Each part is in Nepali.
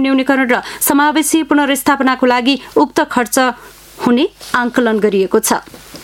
न्यूनीकरण र समावेशी पुनर्स्थापनाको लागि उक्त खर्च हुने आंकलन गरिएको छ।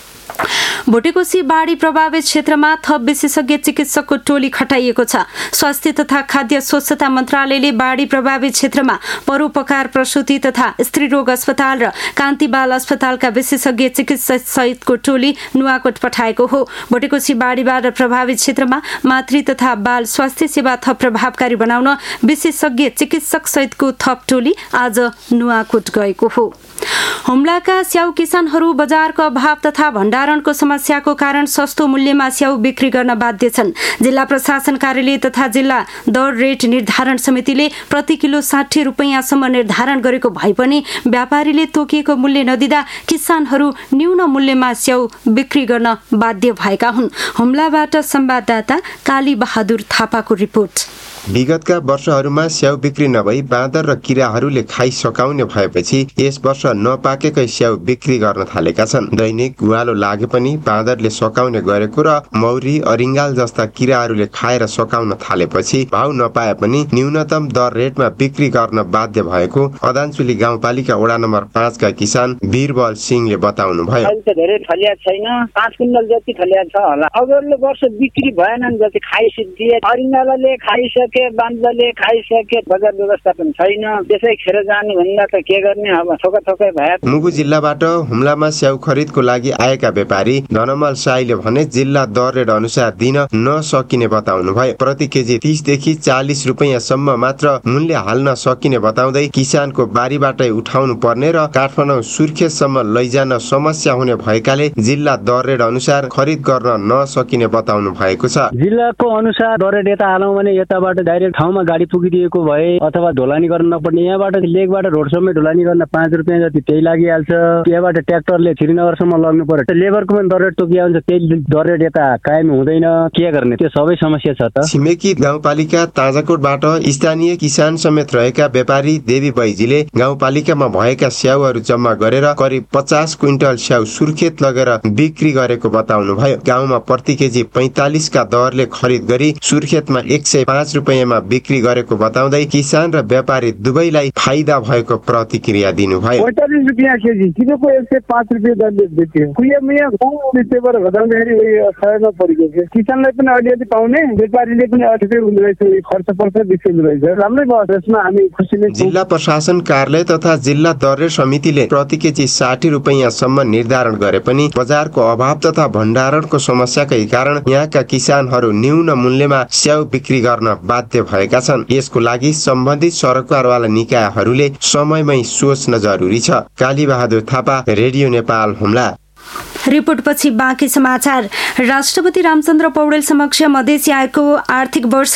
भोटेकोशी बाढी प्रभावित क्षेत्रमा थप विशेषज्ञ चिकित्सकको टोली खटाइएको छ। स्वास्थ्य तथा खाद्य स्वच्छता मन्त्रालयले बाढी प्रभावित क्षेत्रमा परोपकार प्रसूति तथा स्त्रीरोग अस्पताल र कान्ति बाल अस्पतालका विशेषज्ञ चिकित्सक सहितको टोली नुवाकोट पठाएको हो। भोटेकोशी बाढीबाट प्रभावित क्षेत्रमा मातृ तथा बाल स्वास्थ्य सेवा थप प्रभावकारी बनाउन विशेषज्ञ चिकित्सक सहितको थप टोली आज नुवाकोट गएको हो। हुम्लाका स्याउ किसानहरू बजारको अभाव तथा भण्डारणको समस्याको कारण सस्तो मूल्यमा स्याउ बिक्री गर्न बाध्य छन्। जिल्ला प्रशासन कार्यालय तथा जिल्ला दर रेट निर्धारण समितिले प्रति किलो 60 रुपैयाँसम्म निर्धारण गरेको भए पनि व्यापारीले तोकिएको मूल्य नदिँदा किसानहरू न्यून मूल्यमा स्याउ बिक्री गर्न बाध्य भएका हुन्। हुम्लाबाट संवाददाता काली बहादुर थापाको रिपोर्ट। विगतका वर्षहरूमा स्याउ बिक्री नभई बाँदर र किराहरूले खाइ सकाउने भएपछि यस वर्ष नपाकेकै स्याउ बिक्री गर्न थालेका छन्। दैनिक गुवालो लागे पनि बाँदरले सकाउने गरेको र मौरी अरिङ्गाल जस्ता किराहरूले खाएर सकाउन थालेपछि भाउ नपाए पनि न्यूनतम दर रेटमा बिक्री गर्न बाध्य भएको अदानचुली गाउँपालिका वडा नम्बर 5 का किसान वीरबल सिंहले बताउनु भयो। अहिले त धेरै फलिया छैन, 5 कुइन्टल जति फलिया छ होला। अगाडिल्लो वर्ष बिक्री भएनन् जति खाइसके, अरिङ्गालले खाइसके, बाँदरले खाइसके, बजार व्यवस्थापन छैन। त्यसै खेर जाने भन्दा त के गर्ने, अब थोकै भयो। मुगु जिल्लाबाट हुम्लामा स्याउ खरिदको लागि आएका व्यापारी धनमल साईले भने जिल्ला दर रेट अनुसार दिन नसकिने बताउनु भयो। प्रति केजी 30 देखि 40 रुपैयाँसम्म मात्र मूल्य हाल्न सकिने बताउँदै किसानको बारीबाटै उठाउनु पर्ने र काठमाडौँ सुर्खेतसम्म लैजान समस्या हुने भएकाले जिल्ला दर रेट अनुसार खरिद गर्न नसकिने बताउनु भएको छ। जिल्लाको अनुसार दर रेट यता हालौँ भने यताबाट डाइरेक्ट ठाउँमा गाडी पुगिदिएको भए अथवा ढोलानी गर्न नपर्ने, यहाँबाट लेकबाट रोडसम्म ढोलानी गर्न 5 रुपैयाँ जति त्यही लागिहाल्छ। यहाँबाट ट्र्याक्टरले श्रीनगरसम्म लग्नु पर्यो, लेबरको पनि दर रेट तोकिया हुन्छ, त्यही दर रेट यता कायम हुँदैन। के गर्ने, त्यो सबै समस्या छ त। छिमेकी गाउँपालिका ताजाकोटबाट स्थानीय किसान समेत रहेका व्यापारी देवी बैजीले गाउँपालिकामा भएका स्याउहरू जम्मा गरेर करिब 50 क्विन्टल स्याउ सुर्खेत लगेर बिक्री गरेको बताउनु भयो। गाउँमा प्रति केजी 45 का दरले खरिद गरी सुर्खेतमा 105 रुपैयाँमा बिक्री गरेको बताउँदै किसान र व्यापारी दुवैलाई फाइदा भएको प्रतिक्रिया दिनुभयो। 45 रुपैयाँ केजी, किलोको 105 रुपैयाँ दरले बेच्यो। कुयामिया गाउँबाट घटाउँदाखेरि असरमा परेको छ। किसानलाई पनि अलिअलि पाउने, व्यापारीले पनि अलिअलि हुँदैछ, खर्च पर्छ बेसी हुँदैछ। राम्रै भयो, त्यसमा हामी खुसी नै छौँ। जिल्ला प्रशासन कार्यालय तथा जिल्ला दर रेट समितिले प्रति केजी 60 रुपैयाँसम्म निर्धारण गरे पनि बजारको अभाव तथा भण्डारणको समस्याकै कारण यहाँका किसानहरू न्यून मूल्यमा स्याउ बिक्री गर्न बाध्य भएका छन्। यसको लागि सम्बन्धित सरकारवाला निकायहरूले समयमै सोच्न जरुरी छ। काली बहादुर थापा, रेडियो नेपाल, हुम्ला। रिपोर्टपछि बाँकी समाचार। राष्ट्रपति रामचन्द्र पौडेल समक्ष मधेसी आयोगको आर्थिक वर्ष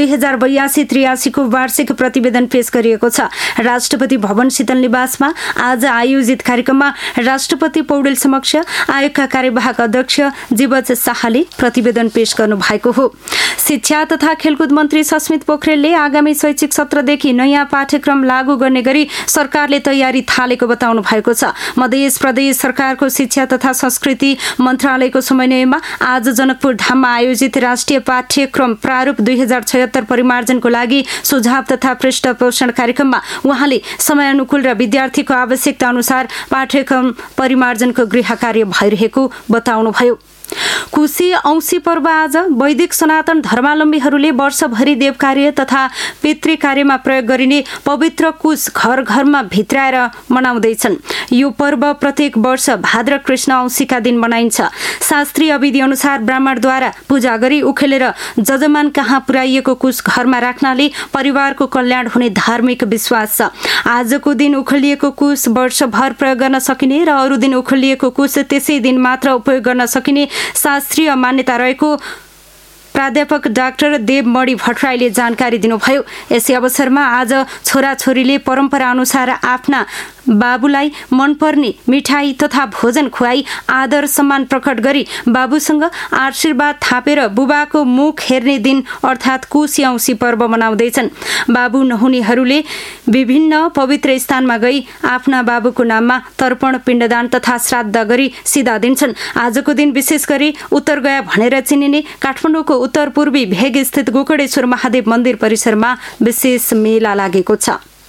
2082-83 को वार्षिक प्रतिवेदन पेश गरिएको छ। राष्ट्रपति भवन शीतल निवासमा आज आयोजित कार्यक्रममा राष्ट्रपति पौडेल समक्ष आयोगका कार्यवाहक अध्यक्ष जीवज शाहले प्रतिवेदन पेश गर्नु भएको हो। शिक्षा तथा खेलकुद मन्त्री सस्मित पोखरेलले आगामी शैक्षिक सत्रदेखि नयाँ पाठ्यक्रम लागू गर्ने गरी सरकारले तयारी थालेको बताउनु भएको छ। मध्य प्रदेश सरकारको शिक्षा तथा संस्कृति मन्त्रालयको समन्वयमा आज जनकपुर धाममा आयोजित राष्ट्रिय पाठ्यक्रम प्रारूप 2076 परिमार्जनको लागि सुझाव तथा पृष्ठपोषण कार्यक्रममा उहाँले समयानुकूल र विद्यार्थीको आवश्यकता अनुसार पाठ्यक्रम परिमार्जनको गृह कार्य भइरहेको बताउनुभयो। कुशी औँसी पर्व आज वैदिक सनातन धर्मावलम्बीहरूले वर्षभरि देव कार्य तथा पितृ कार्यमा प्रयोग गरिने पवित्र कुश घर घरमा भित्राएर मनाउँदैछन्। यो पर्व प्रत्येक वर्ष भाद्र कृष्ण औँसीका दिन मनाइन्छ। शास्त्रीय विधि अनुसार ब्राह्मणद्वारा पूजा गरी उखेलेर जजमान कहाँ पुर्याइएको कुश घरमा राख्नाले परिवारको कल्याण हुने धार्मिक विश्वास छ। आजको दिन उखेलिएको कुश वर्षभर प्रयोग गर्न सकिने र अरू दिन उखेलिएको कुश त्यसै दिन मात्र उपयोग गर्न सकिने शास्त्रीय मान्यता रहेको प्राध्यापक डाक्टर देवमणि भट्टराईले जानकारी दिनुभयो। यसै अवसरमा आज छोराछोरीले परम्परा अनुसार आफ्ना बाबुलाई मनपर्ने मिठाई तथा भोजन खुवाई आदर सम्मान प्रकट गरी बाबुसँग आशीर्वाद थापेर बुबाको मुख हेर्ने दिन अर्थात् कुशी औँसी पर्व मनाउँदैछन्। बाबु नहुनेहरूले विभिन्न पवित्र स्थानमा गई आफ्ना बाबुको नाममा तर्पण पिण्डदान तथा श्राद्ध गरी सिधा दिन्छन्। आजको दिन विशेष गरी उत्तर गया भनेर चिनिने काठमाडौँको उत्तर पूर्वी भेग स्थित गोकर्णेश्वर महादेव मन्दिर परिसरमा विशेष मेला लागेको छ।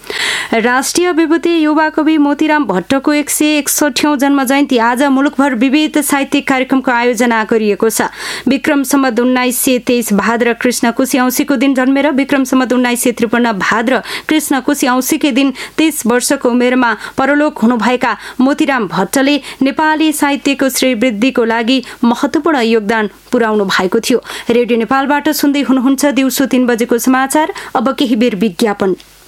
राष्ट्रिय विभूति युवा कवि मोतीराम भट्टको 161औं जन्म जयन्ती आज मुलुकभर विविध साहित्यिक कार्यक्रमको आयोजना गरिएको छ। विक्रम सम्वत 1923 भाद्र कृष्ण कोशी औँसीको दिन जन्मेर विक्रम सम्वत 1953 भाद्र कृष्ण कोशी औँसीकै दिन 30 वर्षको उमेरमा परलोक हुनुभएका मोतीराम भट्टले नेपाली साहित्यको श्रीवृद्धिको लागि महत्त्वपूर्ण योगदान पुर्याउनु भएको थियो। रेडियो नेपालबाट सुन्दै हुनुहुन्छ दिउँसो 3 बजेको समाचार। अब केही बेर विज्ञापन।